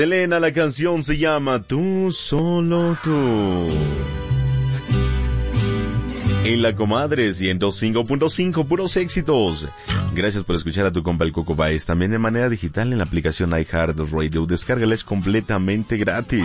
Selena, la canción se llama Tú, Solo Tú. En La Comadre 105.5, puros éxitos. Gracias por escuchar a tu compa el Coco Baez. También de manera digital en la aplicación iHeartRadio. Descárgala, es completamente gratis.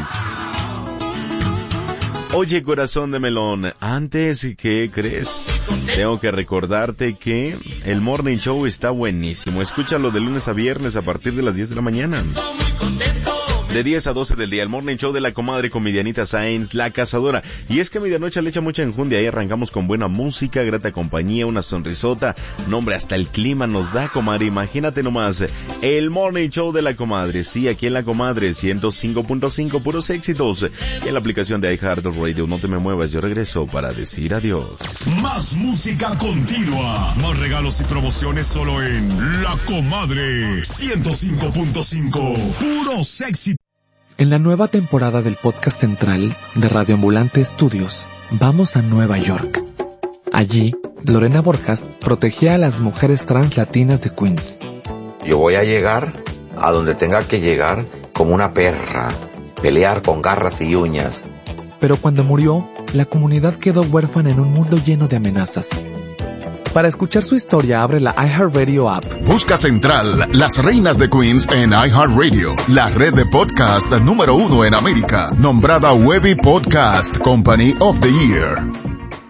Oye, corazón de melón, antes, ¿qué crees? Tengo que recordarte que el Morning Show está buenísimo. Escúchalo de lunes a viernes a partir de las 10 de la mañana. De 10 a 12 del día, el Morning Show de La Comadre con mi Dianita Sáenz, la cazadora. Y es que mi Dianoche le echa mucha enjundia. Ahí arrancamos con buena música, grata compañía, una sonrisota. No, hombre, hasta el clima nos da, comadre. Imagínate nomás, el Morning Show de La Comadre. Sí, aquí en La Comadre 105.5, puros éxitos. Y en la aplicación de iHeartRadio. No te me muevas, yo regreso para decir adiós. Más música continua. Más regalos y promociones solo en La Comadre 105.5. Puros éxitos. En la nueva temporada del podcast central de Radio Ambulante Estudios, vamos a Nueva York. Allí, Lorena Borjas protegía a las mujeres trans latinas de Queens. Yo voy a llegar a donde tenga que llegar como una perra, pelear con garras y uñas. Pero cuando murió, la comunidad quedó huérfana en un mundo lleno de amenazas. Para escuchar su historia, abre la iHeartRadio app. Busca Central, las reinas de Queens en iHeartRadio, la red de podcast número 1 en América, nombrada Webby Podcast Company of the Year.